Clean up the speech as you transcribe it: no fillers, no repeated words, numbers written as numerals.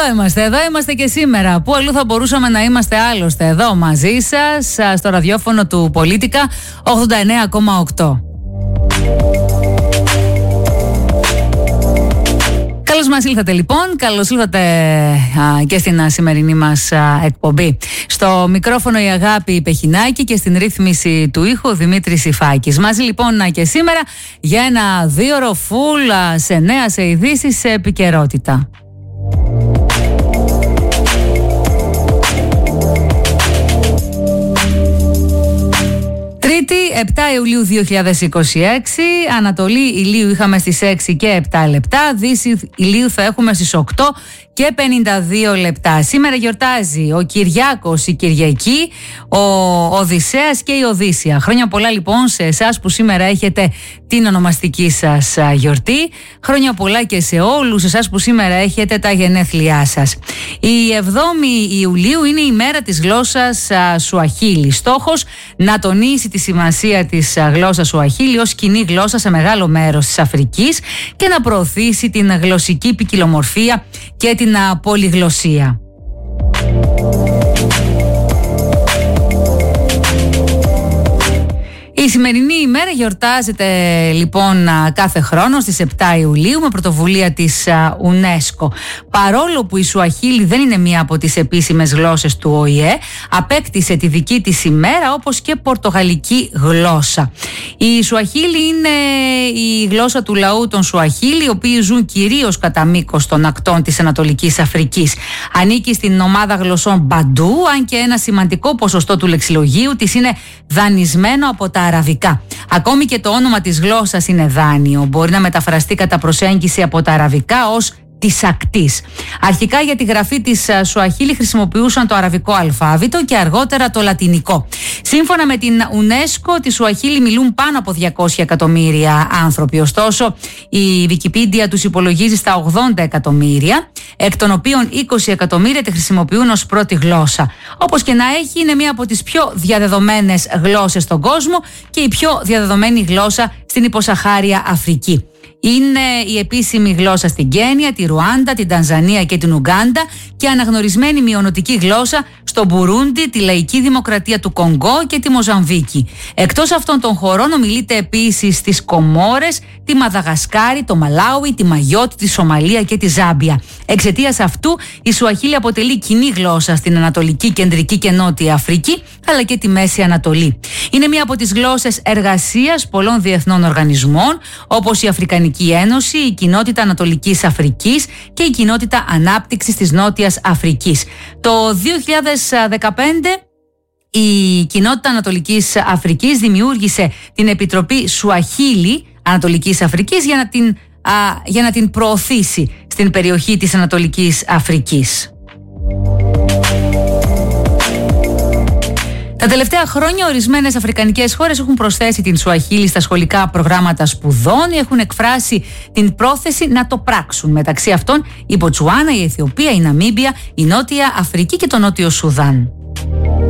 Εδώ είμαστε και σήμερα. Πού αλλού θα μπορούσαμε να είμαστε άλλωστε? Εδώ μαζί σας, στο ραδιόφωνο του Πολίτικα 89,8. Καλώς μας ήλθατε λοιπόν, καλώς ήλθατε και στην σημερινή μας εκπομπή. Στο μικρόφωνο η Αγάπη Πεχινάκη και στην ρύθμιση του ήχου ο Δημήτρης Ιφάκης. Μαζί λοιπόν και σήμερα για ένα 2ωρο φουλ σε νέα, σε ειδήσεις, σε επικαιρότητα. Τρίτη, 7 Ιουλίου 2026, Ανατολή ηλίου είχαμε στις 6 και 7 λεπτά, Δύση ηλίου θα έχουμε στις 8 και 52 λεπτά. Σήμερα γιορτάζει ο Κυριάκος, η Κυριακή, ο Οδυσσέας και η Οδύσσια. Χρόνια πολλά λοιπόν σε εσάς που σήμερα έχετε την ονομαστική σας γιορτή. Χρόνια πολλά και σε όλους εσάς που σήμερα έχετε τα γενέθλιά σας. Η 7η Ιουλίου είναι η μέρα της γλώσσας Σουαχίλι. Στόχος να τονίσει τη σημασία της γλώσσας Σουαχίλι ως κοινή γλώσσα σε μεγάλο μέρος της Αφρικής και να προωθήσει την γλωσσική ποικιλομορφία και την πολυγλωσσία. Η σημερινή ημέρα γιορτάζεται λοιπόν κάθε χρόνο στις 7 Ιουλίου με πρωτοβουλία της UNESCO. Παρόλο που η Σουαχίλι δεν είναι μία από τις επίσημες γλώσσες του ΟΗΕ, απέκτησε τη δική της ημέρα όπως και πορτογαλική γλώσσα. Η Σουαχίλι είναι η γλώσσα του λαού των Σουαχίλι, οι οποίοι ζουν κυρίως κατά μήκος των ακτών της Ανατολικής Αφρικής. Ανήκει στην ομάδα γλωσσών Μπαντού, αν και ένα σημαντικό ποσοστό του λεξιλογίου της είναι δανεισμένο από τα αραβικά. Ακόμη και το όνομα της γλώσσας είναι δάνειο. Μπορεί να μεταφραστεί κατά προσέγγιση από τα αραβικά ως της ακτής. Αρχικά για τη γραφή της Σουαχίλι χρησιμοποιούσαν το αραβικό αλφάβητο και αργότερα το λατινικό. Σύμφωνα με την UNESCO, τη Σουαχίλι μιλούν πάνω από 200 εκατομμύρια άνθρωποι. Ωστόσο, η Wikipedia τους υπολογίζει στα 80 εκατομμύρια, εκ των οποίων 20 εκατομμύρια τη χρησιμοποιούν ως πρώτη γλώσσα. Όπως και να έχει, είναι μία από τις πιο διαδεδομένες γλώσσες στον κόσμο και η πιο διαδεδομένη γλώσσα στην υποσαχάρια Αφρική. Είναι η επίσημη γλώσσα στην Κένια, τη Ρουάντα, την Τανζανία και την Ουγκάντα και αναγνωρισμένη μειωνοτική γλώσσα στο Μπουρούντι, τη Λαϊκή Δημοκρατία του Κονγκό και τη Μοζαμβίκη. Εκτός αυτών των χωρών ομιλείται επίσης στις Κομόρες, τη Μαδαγασκάρη, το Μαλάουι, τη Μαγιώτη, τη Σομαλία και τη Ζάμπια. Εξαιτίας αυτού η Σουαχίλι αποτελεί κοινή γλώσσα στην Ανατολική, Κεντρική και Νότια Αφρική αλλά και τη Μέση Ανατολή. Είναι μία από τις γλώσσες εργασίας πολλών διεθνών οργανισμών όπως η Αφρικανική Ένωση, η Κοινότητα Ανατολικής Αφρικής και η Κοινότητα Ανάπτυξης της Νότιας Αφρικής. Το 2015 η Κοινότητα Ανατολικής Αφρικής δημιούργησε την Επιτροπή Σουαχίλι Ανατολικής Αφρικής για να την προωθήσει στην περιοχή της Ανατολικής Αφρικής. Τα τελευταία χρόνια, ορισμένες αφρικανικές χώρες έχουν προσθέσει την Σουαχίλι στα σχολικά προγράμματα σπουδών ή έχουν εκφράσει την πρόθεση να το πράξουν. Μεταξύ αυτών η Μποτσουάνα, η Αιθιοπία, η Ναμίμπια, η Νότια Αφρική και το Νότιο Σουδάν.